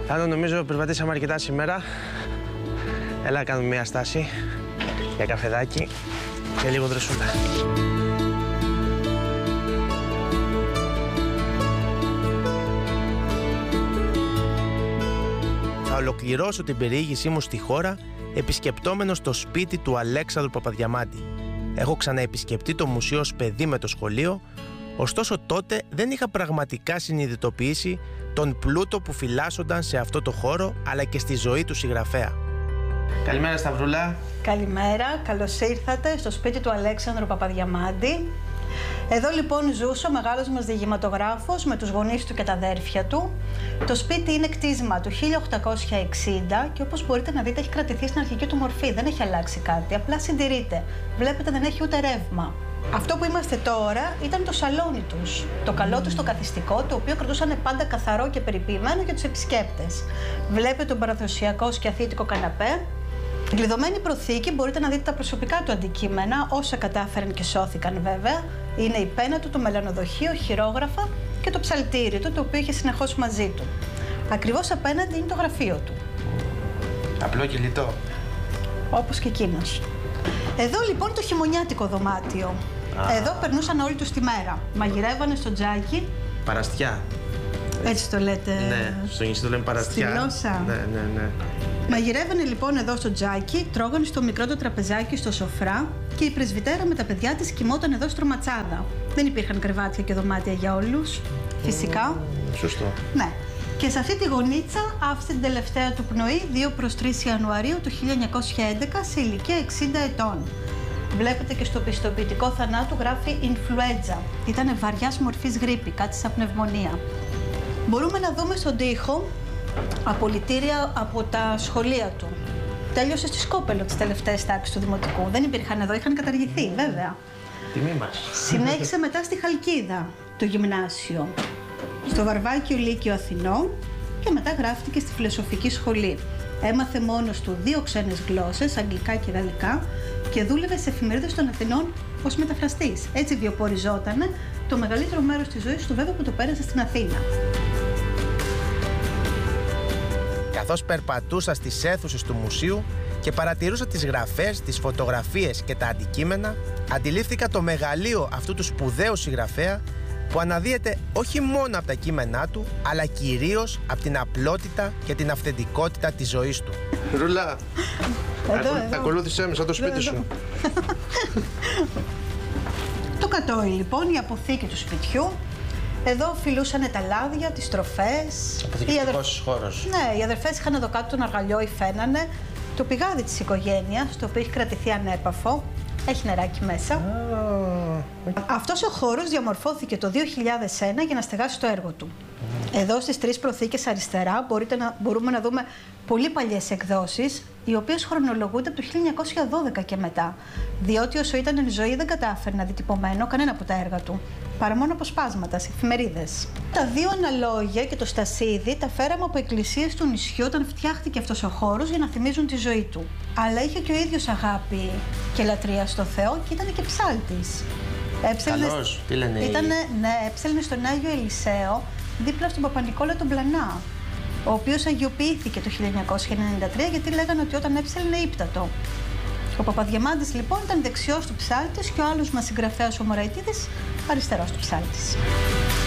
Άνω, νομίζω περπατήσαμε αρκετά σήμερα. Έλα, κάνουμε μια στάση για καφεδάκι και λίγο δροσούλα. Θα ολοκληρώσω την περιήγησή μου στη χώρα επισκεπτόμενος το σπίτι του Αλέξανδρου Παπαδιαμάντη. Έχω ξαναεπισκεπτεί το μουσείο ως παιδί με το σχολείο, ωστόσο τότε δεν είχα πραγματικά συνειδητοποιήσει τον πλούτο που φυλάσσονταν σε αυτό το χώρο, αλλά και στη ζωή του συγγραφέα. Καλημέρα, Σταυρούλα. Καλημέρα, καλώς ήρθατε στο σπίτι του Αλέξανδρου Παπαδιαμάντη. Εδώ λοιπόν ζούσε ο μεγάλος μας διηγηματογράφος με τους γονείς του και τα αδέρφια του. Το σπίτι είναι κτίσμα του 1860 και όπως μπορείτε να δείτε έχει κρατηθεί στην αρχική του μορφή, δεν έχει αλλάξει κάτι, απλά συντηρείται. Βλέπετε δεν έχει ούτε ρεύμα. Αυτό που είμαστε τώρα ήταν το σαλόνι τους, το καλό τους το καθιστικό, το οποίο κρατούσαν πάντα καθαρό και περιποιημένο για τους επισκέπτες. Βλέπετε τον παραδοσιακό σκιαθίτικο καναπέ. Στην κλειδωμένη προθήκη μπορείτε να δείτε τα προσωπικά του αντικείμενα, όσα κατάφεραν και σώθηκαν βέβαια. Είναι η πένα του, το μελανοδοχείο, χειρόγραφα και το ψαλτήρι του, το οποίο είχε συνεχώς μαζί του. Ακριβώς απέναντι είναι το γραφείο του. Απλό και λιτό. Όπως και εκείνος. Εδώ λοιπόν το χειμωνιάτικο δωμάτιο. Εδώ περνούσαν όλοι τους τη μέρα. Μαγειρεύανε στο τζάκι. Παραστιά. Έτσι το λέτε. Ναι, στο νησί το λέμε παραστιά. Στη γλώσσα. Ναι. Μαγειρεύανε λοιπόν εδώ στο τζάκι, τρώγανε στο μικρό το τραπεζάκι στο σοφρά και η πρεσβυτέρα με τα παιδιά της κοιμόταν εδώ στο ματσάδα. Δεν υπήρχαν κρεβάτια και δωμάτια για όλους, φυσικά. Σωστό. Ναι. Και σε αυτή τη γωνίτσα άφησε την τελευταία του πνοή 2 προς 3 Ιανουαρίου του 1911 σε ηλικία 60 ετών. Βλέπετε και στο πιστοποιητικό θανάτου γράφει influenza. Ήτανε βαριάς μορφής γρίπη, κάτι σαν πνευμονία. Μπορούμε να δούμε στον τοίχο απολυτήρια από τα σχολεία του. Τέλειωσε στη Σκόπελο τις τελευταίες τάξεις του Δημοτικού. Δεν υπήρχαν εδώ, είχαν καταργηθεί βέβαια. Τιμή μας. Συνέχισε μετά στη Χαλκίδα το γυμνάσιο, στο Βαρβάκιο Λύκειο Αθηνών και μετά γράφτηκε στη Φιλοσοφική Σχολή. Έμαθε μόνος του 2 ξένες γλώσσες, αγγλικά και γαλλικά, και δούλευε σε εφημερίδες των Αθηνών ως μεταφραστής. Έτσι βιοποριζότανε το μεγαλύτερο μέρος της ζωής του βέβαια που το πέρασε στην Αθήνα. Καθώς περπατούσα στις αίθουσες του μουσείου και παρατηρούσα τις γραφές, τις φωτογραφίες και τα αντικείμενα, αντιλήφθηκα το μεγαλείο αυτού του σπουδαίου συγγραφέα που αναδύεται όχι μόνο από τα κείμενά του, αλλά κυρίως από την απλότητα και την αυθεντικότητα της ζωής του. Ρούλα, ακολούθησέ με σαν το σπίτι σου. Το κατόι λοιπόν, η αποθήκη του σπιτιού. Εδώ φιλούσανε τα λάδια, τις τροφές. Αποθηκευτικός χώρος. Ναι, οι αδερφές είχαν εδώ κάτω τον αργαλιό, υφαίνανε. Το πηγάδι της οικογένειας, το οποίο έχει κρατηθεί ανέπαφο. Έχει νεράκι μέσα. Αυτός ο χώρος διαμορφώθηκε το 2001 για να στεγάσει το έργο του. Εδώ στις 3 προθήκες αριστερά μπορούμε να δούμε πολύ παλιές εκδόσεις, οι οποίες χρονολογούνται από το 1912 και μετά. Διότι όσο ήταν εν ζωή δεν κατάφερε να δει τυπωμένο κανένα από τα έργα του, παρά μόνο αποσπάσματα σε εφημερίδες. Τα 2 αναλόγια και το στασίδι τα φέραμε από εκκλησίες του νησιού όταν φτιάχτηκε αυτός ο χώρος για να θυμίζουν τη ζωή του. Αλλά είχε και ο ίδιος αγάπη και λατρεία στο Θεό και ήταν και ψάλτης. Καλώς, τι λένε έψελνε στον Άγιο Ελισαίο δίπλα στον Παπα-Νικόλα τον Πλανά, ο οποίος αγιοποιήθηκε το 1993 γιατί λέγανε ότι όταν έψελνε ύπτατο. Ο Παπαδιαμάντης λοιπόν ήταν δεξιός του ψάλτης και ο άλλος μας συγγραφέας ο Μωραϊτίδης αριστερός του ψάλτης.